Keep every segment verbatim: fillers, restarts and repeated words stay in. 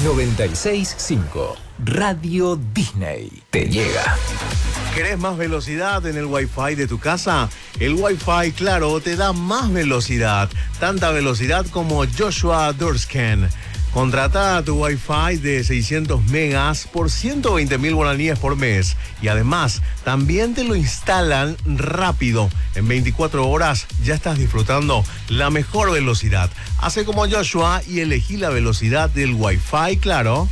noventa y seis punto cinco Radio Disney te llega. ¿Querés más velocidad en el Wi-Fi de tu casa? El Wi-Fi Claro te da más velocidad, tanta velocidad como Joshua Dursken. Contrata tu Wi-Fi de seiscientos megas por ciento veinte mil guaraníes por mes. Y además, también te lo instalan rápido. En veinticuatro horas ya estás disfrutando la mejor velocidad. Hace como Joshua y elegí la velocidad del Wi-Fi Claro.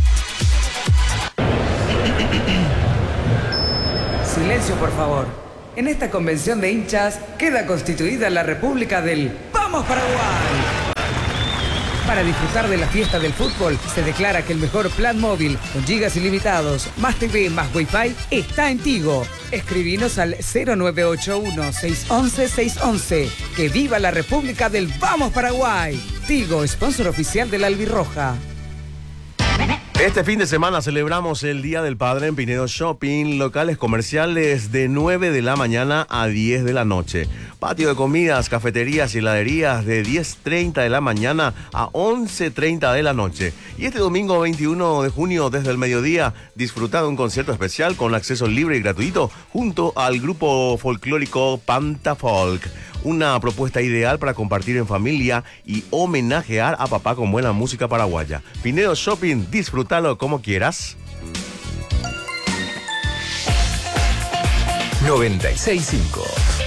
Silencio, por favor. En esta convención de hinchas queda constituida la República del ¡Vamos Paraguay! Para disfrutar de la fiesta del fútbol, se declara que el mejor plan móvil, con gigas ilimitados, más T V, más Wi-Fi, está en Tigo. Escribinos al cero nueve ocho uno, seis uno uno, seis uno uno. ¡Que viva la República del Vamos Paraguay! Tigo, sponsor oficial de la Albirroja. Este fin de semana celebramos el Día del Padre en Pinedo Shopping, locales comerciales de nueve de la mañana a diez de la noche. Patio de comidas, cafeterías y heladerías de diez treinta de la mañana a once treinta de la noche. Y este domingo veintiuno de junio desde el mediodía, disfruta de un concierto especial con acceso libre y gratuito junto al grupo folclórico Pantafolk. Una propuesta ideal para compartir en familia y homenajear a papá con buena música paraguaya. Pinedo Shopping, disfrútalo como quieras. noventa y seis punto cinco